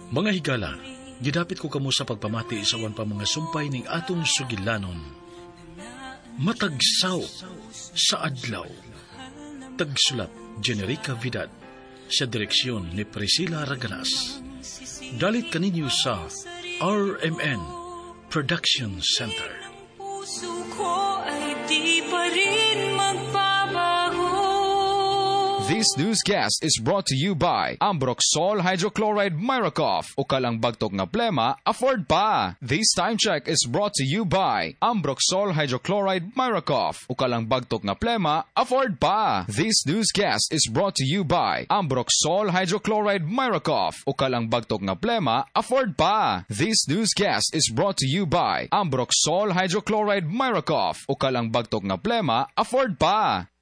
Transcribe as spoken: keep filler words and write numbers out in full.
Mga higala, gidapit ko kamo sa pagpamati sa awan pa mga sumpay ning atong sugilanon. Matagsaw sa adlaw. Tagsulat Generica Vidal, sa direksyon ni Priscilla Raganas. Dalit kaninyo sa R M N Production Center. Puso ko ay di pa rin magbabago. This newscast is brought to you by Ambroxol Hydrochloride Miracoff. Ukalang bagtok nga plema, afford pa. This time check is brought to you by Ambroxol Hydrochloride Miracoff. Ukalang bagtok nga plema, afford pa. This newscast is brought to you by Ambroxol Hydrochloride Miracoff. Ukalang bagtok nga plema, afford pa. This newscast is brought to you by Ambroxol Hydrochloride Miracoff. Ukalang bagtok nga plema, afford pa.